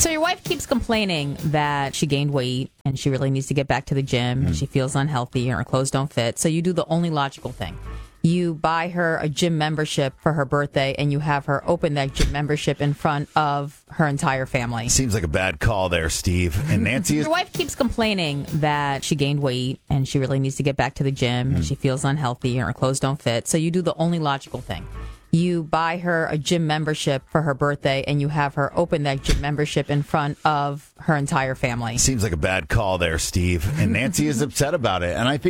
So your wife keeps complaining that she gained weight and she really needs to get back to the gym and she feels unhealthy and her clothes don't fit. So you do the only logical thing. You buy her a gym membership for her birthday and you have her open that gym membership in front of her entire family. Seems like a bad call there, Steve. And Nancy is... Your wife keeps complaining that she gained weight and she really needs to get back to the gym and she feels unhealthy and her clothes don't fit. So you do the only logical thing. You buy her a gym membership for her birthday and you have her open that gym membership in front of her entire family. Seems like a bad call there, Steve. And Nancy is upset about it. And I think